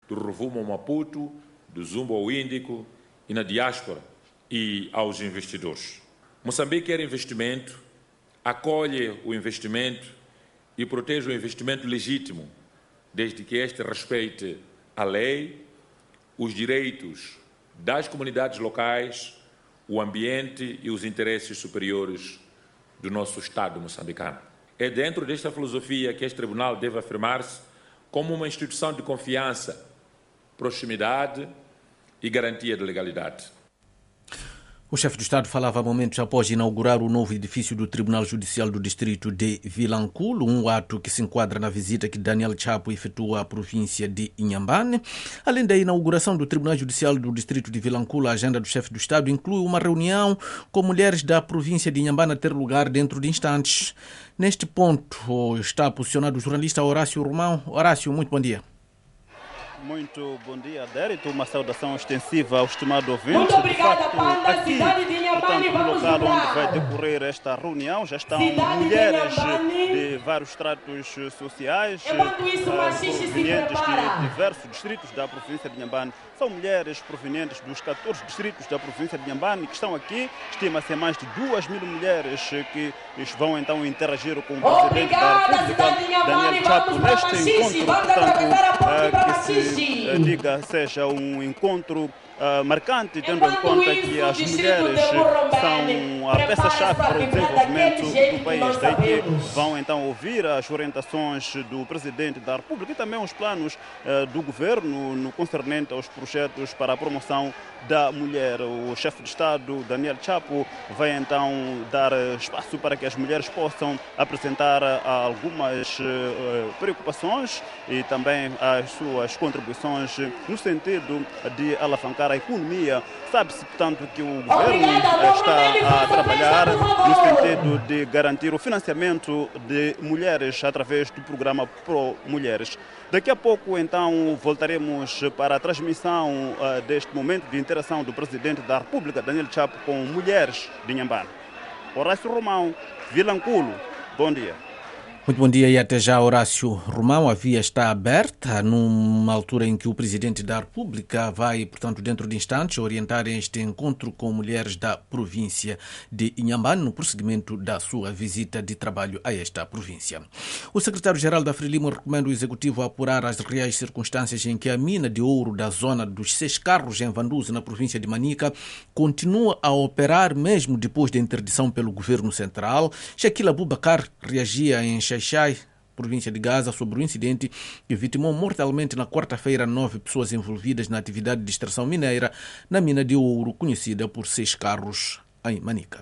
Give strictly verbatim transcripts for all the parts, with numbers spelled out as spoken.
do Rovuma ao Maputo, do Zumba ao Índico e na diáspora e aos investidores. Moçambique quer investimento, acolhe o investimento e protege o investimento legítimo, desde que este respeite a lei, os direitos das comunidades locais, o ambiente e os interesses superiores do nosso Estado moçambicano. É dentro desta filosofia que este tribunal deve afirmar-se como uma instituição de confiança, proximidade e garantia de legalidade. O chefe do Estado falava momentos após inaugurar o novo edifício do Tribunal Judicial do Distrito de Vilanculo, um ato que se enquadra na visita que Daniel Chapo efetua à província de Inhambane. Além da inauguração do Tribunal Judicial do Distrito de Vilanculo, a agenda do chefe do Estado inclui uma reunião com mulheres da província de Inhambane a ter lugar dentro de instantes. Neste ponto está posicionado o jornalista Horácio Romão. Horácio, muito bom dia. Muito bom dia, Dérito. Uma saudação extensiva ao estimado ouvinte. Muito obrigada, de facto, Panda, aqui, cidade de Inhambane, portanto, no vamos local lá. onde vai decorrer esta reunião, já estão Cidade mulheres de Inhambane. de vários tratos sociais, Enquanto isso, eh, Machixe se provenientes prepara. de diversos distritos da província de Inhambane. São mulheres provenientes dos catorze distritos da província de Inhambane que estão aqui. Estima-se mais de duas mil mulheres que vão então interagir com o presidente da Obrigada, República, cidade de Inhambane. Daniel Chapo, Vamos para neste Machixe. encontro, Vamos atravessar a portanto, ponte eh, para que se Machixe. eh, diga seja um encontro Uh, marcante, tendo em Enquanto conta isso, que as o distrito mulheres de Burrumbene são a prepara-se peça-chave para para o vibrar desenvolvimento daquele jeito do que país. nós Daí que sabemos. vão então ouvir as orientações do Presidente da República e também os planos uh, do Governo no concernente aos projetos para a promoção da mulher. O chefe de Estado, Daniel Chapo, vai então dar espaço para que as mulheres possam apresentar algumas uh, preocupações e também as suas contribuições no sentido de alavancar a economia. Sabe-se, portanto, que o Governo Obrigada, está a trabalhar por favor. no sentido de garantir o financiamento de mulheres através do programa Pro Mulheres. Daqui a pouco, então, voltaremos para a transmissão uh, deste momento de interação do Presidente da República, Daniel Chapo, com mulheres de Inhambane. Horácio Romão, Vilanculo, bom dia. Muito bom dia e até já, Horácio Romão. A via está aberta numa altura em que o Presidente da República vai, portanto, dentro de instantes, orientar este encontro com mulheres da província de Inhambane no prosseguimento da sua visita de trabalho a esta província. O secretário-geral da Frelimo recomenda ao Executivo apurar as reais circunstâncias em que a mina de ouro da zona dos Seis Carros, em Vanduze, na província de Manica, continua a operar mesmo depois da interdição pelo Governo Central. Shaquille Abubakar reagia em Xai-Xai, província de Gaza, sobre o incidente que vitimou mortalmente na quarta-feira nove pessoas envolvidas na atividade de extração mineira na mina de ouro conhecida por Seis Carros, em Manica.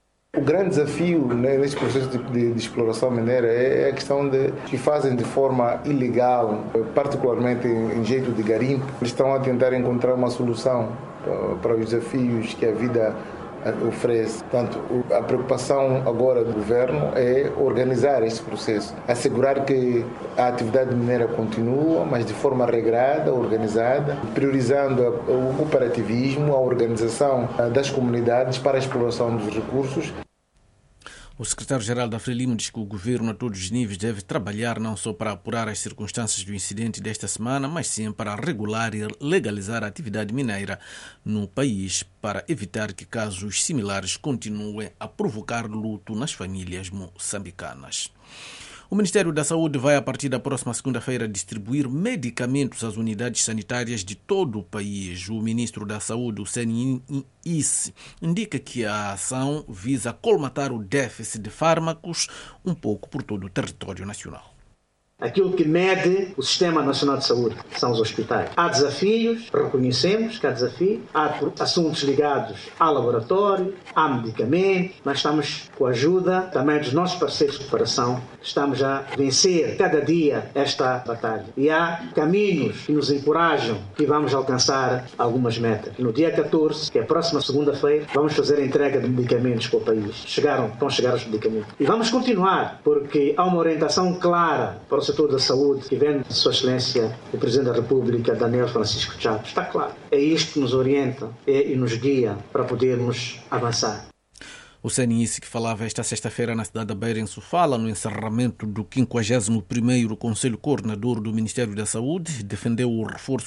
O grande desafio, né, neste processo de, de, de exploração mineira é a questão de que fazem de forma ilegal, particularmente em, em jeito de garimpo. Eles estão a tentar encontrar uma solução uh, para os desafios que a vida oferece. Portanto, a preocupação agora do governo é organizar este processo, assegurar que a atividade mineira continua, mas de forma regrada, organizada, priorizando o cooperativismo, a organização das comunidades para a exploração dos recursos. O secretário-geral da Frelimo diz que o governo a todos os níveis deve trabalhar não só para apurar as circunstâncias do incidente desta semana, mas sim para regular e legalizar a atividade mineira no país, para evitar que casos similares continuem a provocar luto nas famílias moçambicanas. O Ministério da Saúde vai, a partir da próxima segunda-feira, distribuir medicamentos às unidades sanitárias de todo o país. O ministro da Saúde, o Hussein Isse, indica que a ação visa colmatar o déficit de fármacos um pouco por todo o território nacional. Aquilo que mede o Sistema Nacional de Saúde são os hospitais. Há desafios, reconhecemos que há desafios, há assuntos ligados ao laboratório, há medicamentos, mas estamos com a ajuda também dos nossos parceiros de cooperação, estamos a vencer cada dia esta batalha. E há caminhos que nos encorajam que vamos alcançar algumas metas. No dia catorze, que é a próxima segunda-feira, vamos fazer a entrega de medicamentos para o país. Chegaram, vão chegar os medicamentos. E vamos continuar, porque há uma orientação clara para o setor da saúde, que vem de Sua Excelência, o Presidente da República, Daniel Francisco Chapo. Está claro. É isto que nos orienta e nos guia para podermos avançar. O C N I S, que falava esta sexta-feira na cidade da Beira, em Sofala, no encerramento do quinquagésimo primeiro Conselho Coordenador do Ministério da Saúde, defendeu o reforço